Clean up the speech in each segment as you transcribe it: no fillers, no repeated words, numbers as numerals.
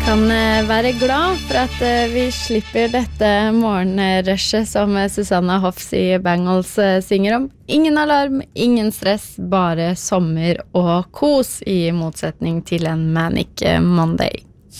Kan være glad for at vi slipper dette morgenrushet som Susanna Hoffs i Bangles synger om. Ingen alarm, ingen stress, bare sommer og kos i motsetning til en manic Monday.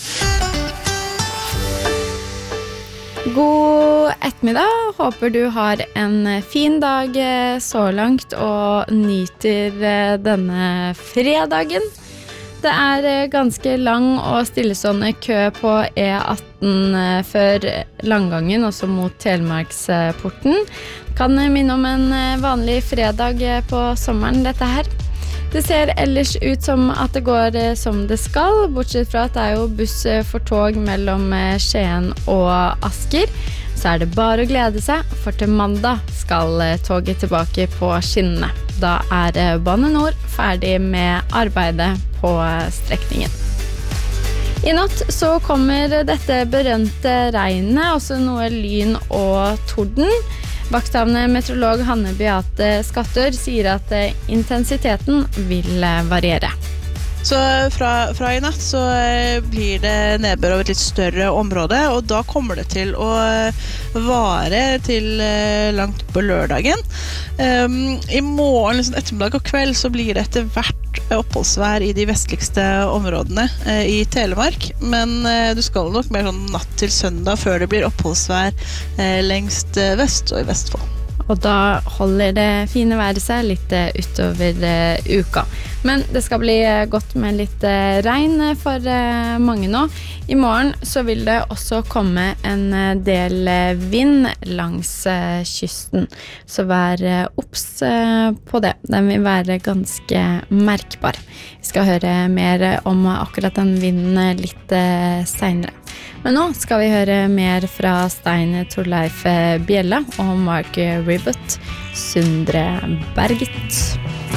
God ettermiddag, håper du har en fin dag så langt og nyter denne fredagen. Det ganske lang og stillestående kø på E18 før Langangen, også mot Telemarksporten. Kan minne om en vanlig fredag på sommeren, dette her. Det ser ellers ut som at det går som det skal, bortsett fra at det jo buss for tog mellom Skien og Asker. Så det bare å glede seg, for til mandag skal toget tilbake på skinnene. Da Bane Nor ferdig med arbeidet på strekningen. I natt så kommer dette berømte regnet, også noe lyn og torden. Vakthavende meteorolog Hanne Beate Skattør sier at intensiteten vil variere. Så fra i natt så blir det nedbør over et litt større område, og da kommer det til å vare til langt på lørdagen. I morgen, liksom ettermiddag og kveld, så blir det etter hvert oppholdsvær i de vestligste områdene i Telemark, men du skal nok mer sånn natt til søndag før det blir oppholdsvær lengst vest og i Vestfold. Og da holder det fine været seg litt utover uka. Men det skal bli godt med litt regn for mange nå. I morgen så vil det også komme en del vind langs kysten. Så vær obs på det. Den vil være ganske merkbar. Vi skal høre mer om akkurat den vinden litt senere. Men nå skal vi høre mer fra Stein Torleif Bjella og Mark Ribot, Sundre Berget.